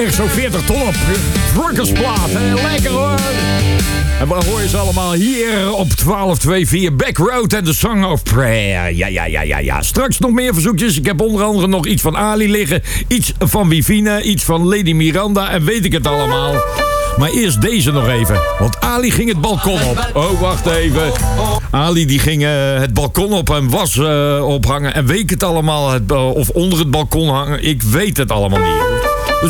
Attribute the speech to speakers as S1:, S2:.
S1: echt zo'n 40 ton op drukkersplaat. Lekker hoor. En waar hoor je ze allemaal? Hier op 1224 Backroad en The Song of Prayer. Ja. Straks nog meer verzoekjes. Ik heb onder andere nog iets van Ali liggen. Iets van Wivine. Iets van Lady Miranda. En weet ik het allemaal. Maar eerst deze nog even. Want Ali ging het balkon op. Oh, wacht even. Ali die ging het balkon op en was ophangen. En weet ik het allemaal. Of onder het balkon hangen. Ik weet het allemaal niet.